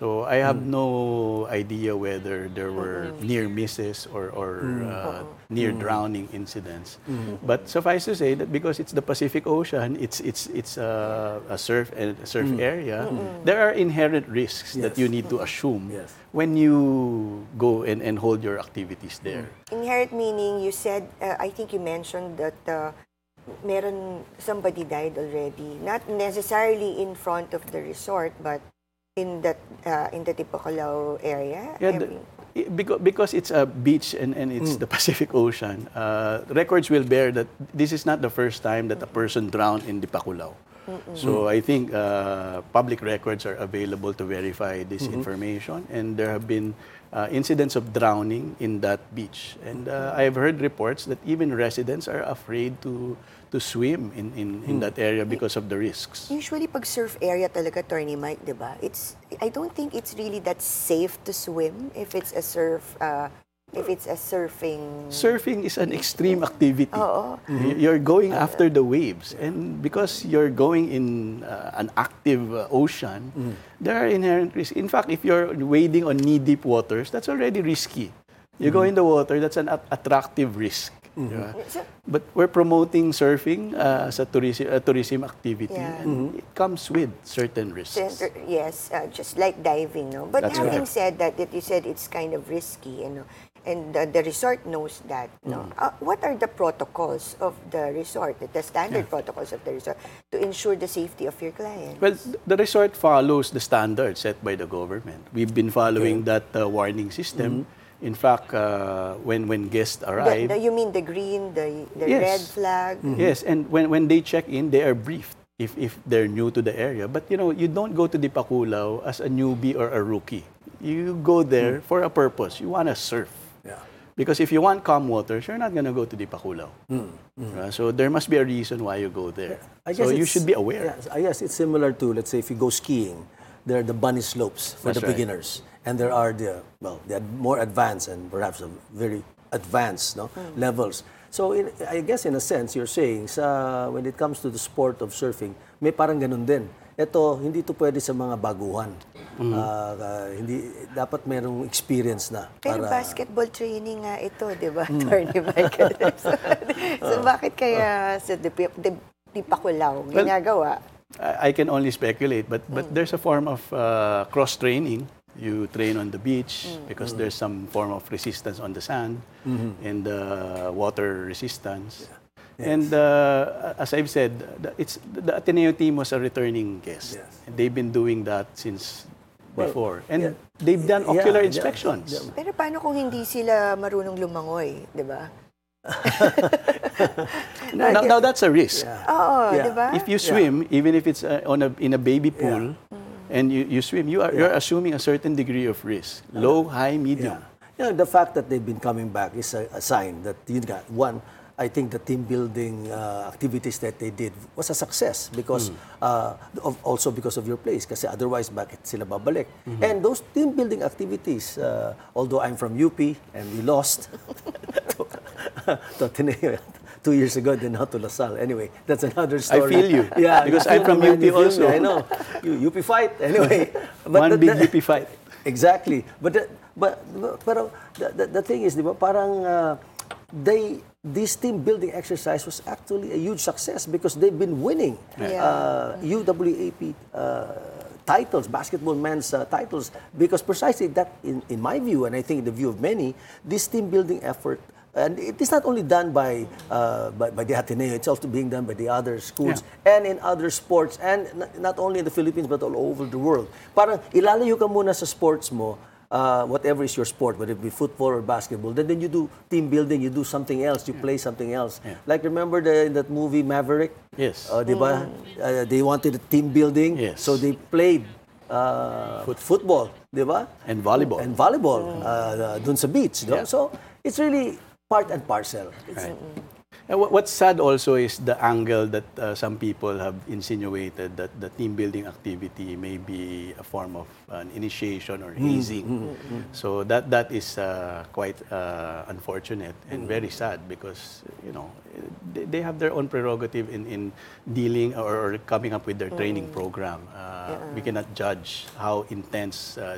So I have no idea whether there were near misses or near drowning incidents. But suffice to say that because it's the Pacific Ocean, it's a surf area. There are inherent risks that you need to assume when you go and hold your activities there. Inherent meaning, you said, I think you mentioned that somebody died already. Not necessarily in front of the resort, but in the Tipacolao area. Because it's a beach and it's the Pacific Ocean, records will bear that this is not the first time that a person drowned in Tipacolao. So I think public records are available to verify this information, and there have been incidents of drowning in that beach. And I have heard reports that even residents are afraid to swim in that area because of the risks. Usually, pag surf area talaga, Attorney Mike, di ba? I don't think it's really that safe to swim if it's a surfing. Surfing is an extreme activity. You're going after the waves, and because you're going in an active ocean, there are inherent risks. In fact, if you're wading on knee-deep waters, that's already risky. You go in the water, that's an attractive risk. But we're promoting surfing as a tourism activity, and it comes with certain risks. Yes, just like diving, no? But That's having correct. said that, you said it's kind of risky, and the resort knows that, no? What are the protocols of the resort, the standard protocols of the resort, to ensure the safety of your clients? Well, the resort follows the standards set by the government. We've been following that warning system. In fact, when guests arrive... You mean the green, the Yes. red flag? Yes, and when they check in, they are briefed if they're new to the area. But, you don't go to Tipacolao as a newbie or a rookie. You go there for a purpose. You want to surf. Because if you want calm waters, you're not going to go to Tipacolao. So there must be a reason why you go there. So you should be aware. Yes, it's similar to, let's say, if you go skiing, there are the bunny slopes for That's the right. beginners. And there are the more advanced and perhaps very advanced levels. So I guess in a sense, you're saying, when it comes to the sport of surfing, may parang ganun din. Ito, hindi to pwede sa mga baguhan. Hindi, dapat merong experience na. Pero basketball training nga ito, di ba, Attorney Michael? So bakit kaya sa Tipacolao ginagawa? I can only speculate, but there's a form of cross-training. You train on the beach because there's some form of resistance on the sand and water resistance. And as I've said, the Ateneo team was a returning guest. And they've been doing that since before. And they've done ocular inspections. Pero paano kung hindi sila marunong lumangoy, di ba? Now that's a risk. Oo, di ba? If you swim, even if it's in a baby pool, and you swim, you're assuming a certain degree of risk. Low, high, medium. The fact that they've been coming back is a sign that one, I think the team building activities that they did was a success because also because of your place. Kasi otherwise, bakit sila babalik? And those team building activities, although I'm from UP and we lost to Ateneo 2 years ago, then now to LaSalle. Anyway, that's another story. I feel you. Yeah, because you I'm from feel UP me, you feel also. me, I know. UP fight. Anyway. One big UP fight. Exactly. But the thing is, di ba, parang this team building exercise was actually a huge success because they've been winning UWAP titles, basketball men's titles, because precisely that, in my view, and I think in the view of many, this team building effort, and it is not only done by the Ateneo, it's also being done by the other schools and in other sports, and not only in the Philippines but all over the world. Parang ilalayo ka muna sa sports mo, whatever is your sport, whether it be football or basketball, then you do team building, you do something else, you play something else. Like remember in that movie Maverick? Yes. Diba? They wanted a team building, so they played football, diba? And volleyball. And volleyball dun sa beach. No? So it's really part and parcel. Right. And what's sad also is the angle that some people have insinuated that the team building activity may be a form of an initiation or hazing. So that is quite unfortunate and very sad because they have their own prerogative in dealing or coming up with their training program. We cannot judge how intense